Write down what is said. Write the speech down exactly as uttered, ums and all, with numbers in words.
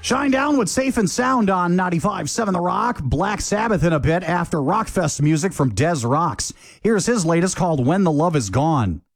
Shine down with Safe and Sound on ninety-five point seven The Rock. Black Sabbath in a bit after Rockfest music from Des Rocks. Here's his latest called When the Love Is Gone.